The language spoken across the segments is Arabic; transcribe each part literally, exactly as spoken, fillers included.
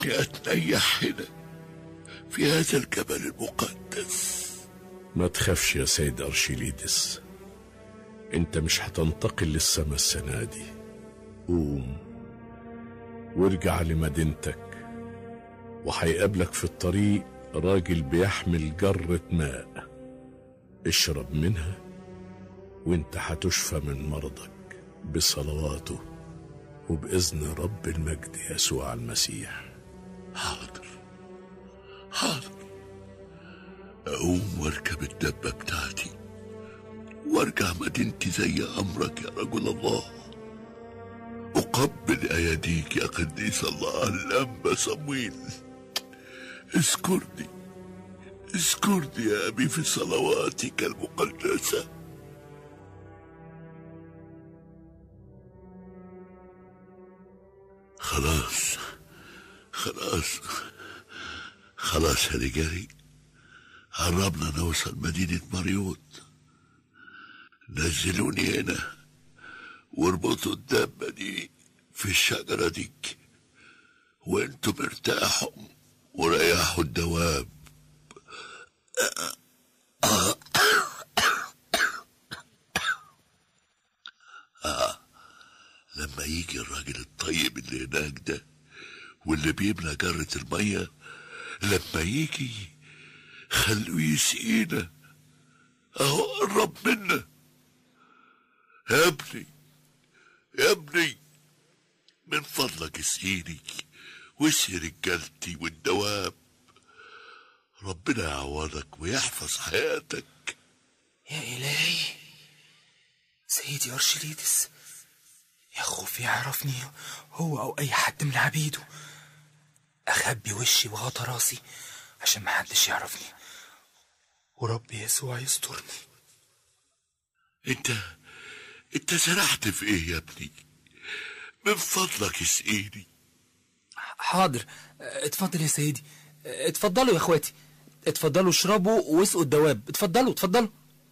أتنيح هنا في هذا الجبل المقدس. ما تخافش يا سيد أرشيليدس، انت مش هتنتقل للسما السنة دي. قوم وارجع لمدينتك، وهيقابلك في الطريق راجل بيحمل جرة ماء، اشرب منها وانت هتشفى من مرضك بصلواته وبإذن رب المجد يسوع المسيح. حاضر حاضر، أقوم واركب الدبة بتاعتي وارجع مدينتي زي أمرك يا رجل الله. أقبل أيديك يا قديس الله الأنبا صمويل. اذكرني اذكرني يا أبي في صلواتك المقدسة. خلاص خلاص خلاص يا رجالي، قربنا نوصل مدينة مريوط. نزلوني هنا واربطوا الدابة دي في الشجرة دي، وانتم ارتاحوا وريحوا الدواب. آه. آه. لما يجي الراجل الطيب اللي هناك ده واللي بيملى جرة المية، لما يجي خلوه يسقينا، اهو قرب منا. يا ابني يا ابني من فضلك اسقيني واسقي رجالتي والدواب. ربنا يعوضك ويحفظ حياتك. يا إلهي، سيدي أرشيليدس يا خوف يعرفني هو أو أي حد من عبيده. أخبي وشي وغطى راسي عشان محدش يعرفني، ورب يسوع يسترني. انت انت سرحت في ايه يا ابني؟ من فضلك اسقيني. حاضر، اتفضل يا سيدي. اتفضلوا يا اخواتي، اتفضلوا اشربوا واسقوا الدواب. اتفضلوا اتفضلوا.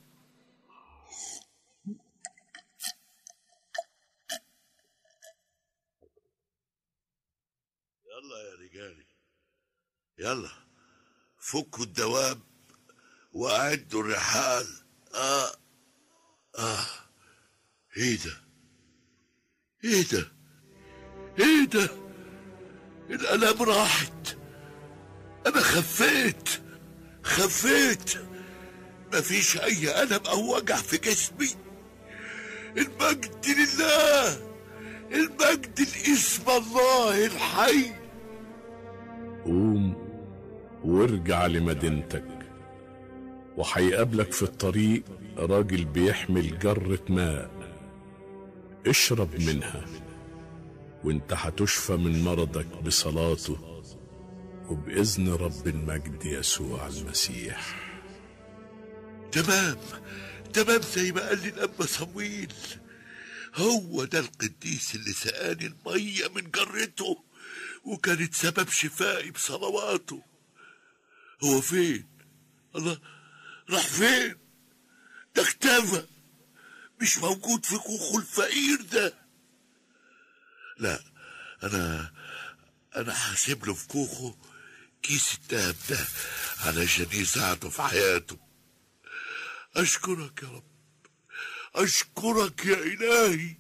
يلا يا رجالي، يلا فكوا الدواب واعدوا الرحال. اه اه ايه ده ايه ده ايه ده؟ الالام راحت، انا خفيت خفيت مفيش اي الم او وجع في جسمي. المجد لله، المجد لاسم الله الحي. قوم وارجع لمدينتك، وهيقابلك في الطريق راجل بيحمل جرة ماء، اشرب منها وانت هتشفى من مرضك بصلاته وبإذن رب المجد يسوع المسيح. تمام تمام زي ما قال لي الأنبا صمويل. هو ده القديس اللي سقاني المية من جرته وكانت سبب شفائي بصلواته. هو فين؟ الله، راح فين؟ ده اختفى، مش موجود في كوخه الفقير ده. لا، انا انا هسيب له في كوخه كيس الدهب ده علشان يساعده في حياته. اشكرك يا رب، اشكرك يا الهي.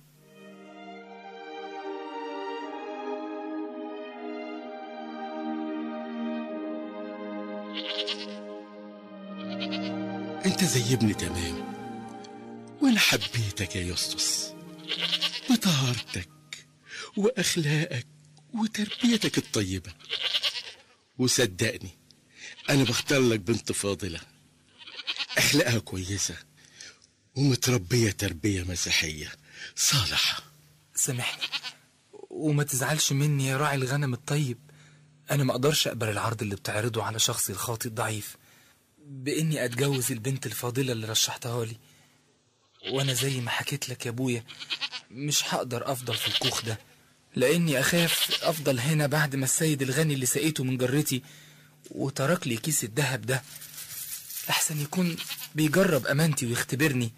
انت زي ابني تمام، وانا حبيتك يا يسطس بطهارتك واخلاقك وتربيتك الطيبة. وصدقني انا بختار لك بنت فاضلة اخلاقها كويسة ومتربية تربية مسيحية صالحة. سامحني وما تزعلش مني يا راعي الغنم الطيب. انا ما اقدرش اقبل العرض اللي بتعرضه على شخصي الخاطئ الضعيف باني اتجوز البنت الفاضلة اللي رشحتها لي. وانا زي ما حكيت لك يا ابويا مش هقدر افضل في الكوخ ده، لاني اخاف افضل هنا بعد ما السيد الغني اللي سقيته من جرتي وترك لي كيس الذهب ده لحسن يكون بيجرب امانتي ويختبرني،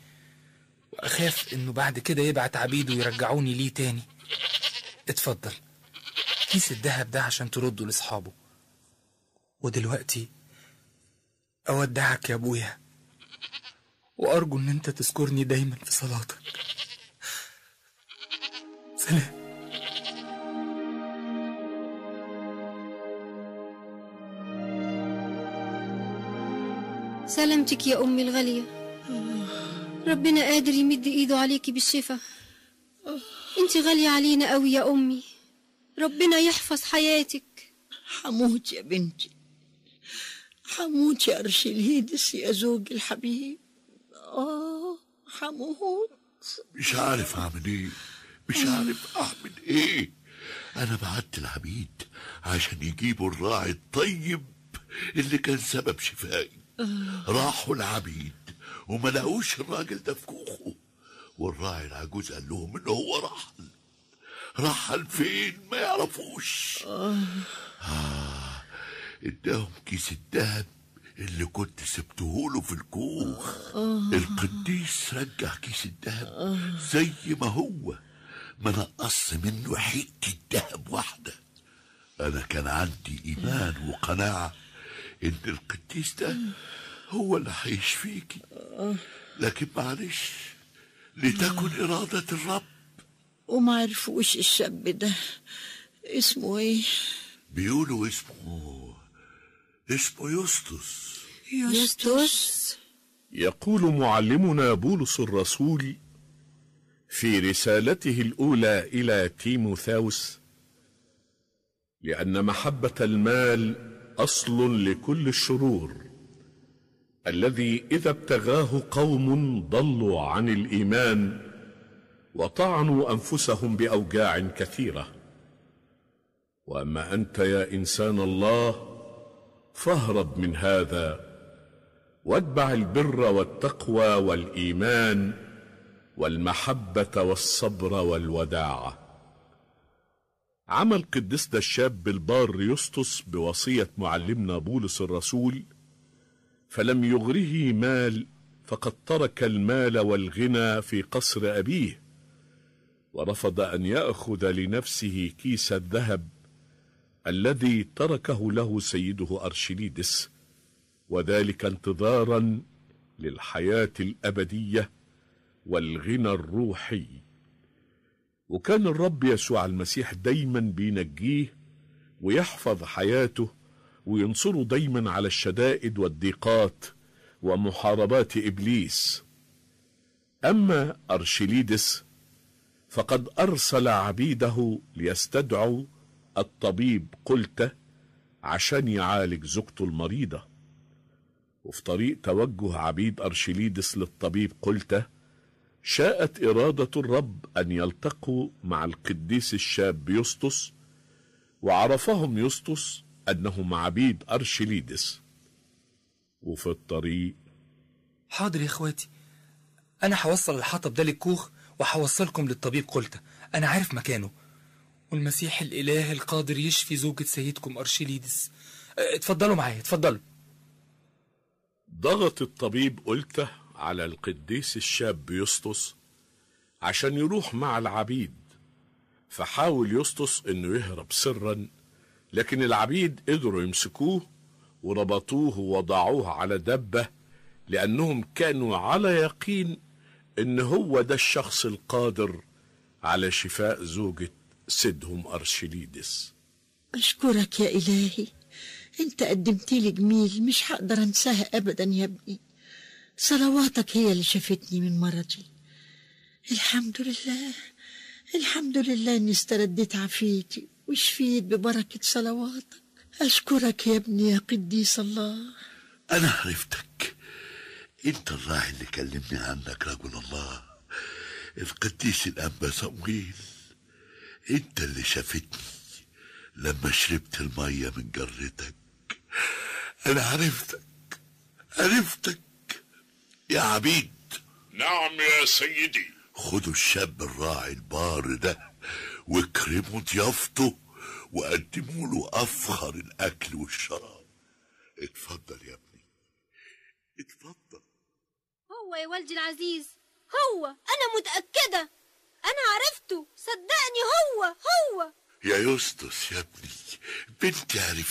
واخاف انه بعد كده يبعت عبيده يرجعوني ليه تاني. اتفضل كيس الذهب ده عشان ترده لاصحابه. ودلوقتي اودعك يا ابويا، وارجو ان انت تذكرني دايما في صلاتك. سلام. سلامتك يا أمي الغالية، ربنا قادر يمد إيده عليكي بالشفاء. انت غالية علينا قوي يا أمي، ربنا يحفظ حياتك. حموت يا بنتي، حموت يا أرشليدس يا زوجي الحبيب. آه حموت. مش عارف أعمل إيه، مش عارف أعمل إيه. أنا بعت العبيد عشان يجيبوا الراعي الطيب اللي كان سبب شفائي. راحوا العبيد وما لقوش الراجل ده في كوخه، والراعي العجوز قال لهم إن هو رحل. رحل فين ما يعرفوش. آه اداهم كيس الدهب اللي كنت سبتهوله في الكوخ. القديس رجع كيس الدهب زي ما هو، ما نقص منه حتة دهب واحدة. أنا كان عندي إيمان وقناعة إن القديس ده هو اللي هيشفيكي، لكن معلش، لتكن إرادة الرب. وما عرفوش الشاب ده اسمه ايه؟ بيقولوا اسمه اسمه يسطس. يسطس. يقول معلمنا بولس الرسول في رسالته الأولى إلى تيموثاوس: لأن محبة المال أصل لكل الشرور، الذي إذا ابتغاه قوم ضلوا عن الإيمان وطعنوا أنفسهم بأوجاع كثيرة. وأما أنت يا إنسان الله فاهرب من هذا، واتبع البر والتقوى والإيمان والمحبة والصبر والوداعة. عمل قديسنا الشاب البار يسطس بوصية معلمنا بولس الرسول، فلم يغره مال، فقد ترك المال والغنى في قصر أبيه، ورفض أن يأخذ لنفسه كيس الذهب الذي تركه له سيده أرشليدس، وذلك انتظارا للحياة الأبدية والغنى الروحي. وكان الرب يسوع المسيح دايما بينجيه ويحفظ حياته وينصره دايما على الشدائد والضيقات ومحاربات إبليس. أما أرشليدس فقد أرسل عبيده ليستدعوا الطبيب قلته عشان يعالج زوجته المريضة. وفي طريق توجه عبيد أرشليدس للطبيب قلته، شاءت إرادة الرب أن يلتقوا مع القديس الشاب يسطس، وعرفهم يسطس أنهم عبيد أرشليدس. وفي الطريق: حاضر يا اخواتي، انا هوصل الحطب ده للكوخ وهوصلكم للطبيب قلته، انا عارف مكانه، والمسيح الاله القادر يشفي زوجة سيدكم أرشليدس. اتفضلوا معايا، اتفضلوا. ضغط الطبيب قلته على القديس الشاب يسطس عشان يروح مع العبيد، فحاول يسطس انه يهرب سرا، لكن العبيد قدروا يمسكوه وربطوه ووضعوه على دبة، لأنهم كانوا على يقين إن هو ده الشخص القادر على شفاء زوجة سيدهم أرشليدس. أشكرك يا إلهي، أنت قدمت لي جميل مش هقدر أنساها أبدا يا ابني. صلواتك هي اللي شفتني من مرضي. الحمد لله، الحمد لله إني استرديت عافيتي وشفيت ببركة صلواتك. أشكرك يا ابني يا قديس الله. أنا عرفتك، أنت الراعي اللي كلمني عنك رجل الله، القديس الأنبا صمويل. أنت اللي شافتني لما شربت المية من جرتك. أنا عرفتك، عرفتك يا عبيد. نعم يا سيدي. خدوا الشاب الراعي البار ده واكرموا ضيافته وقدموا له أفخر الأكل والشراب. اتفضل يا ابني، اتفضل. هو يا والدي العزيز، هو، أنا متأكدة، أنا عرفته، صدقني هو هو. يا يسطس يا ابني، بنتي عرفتها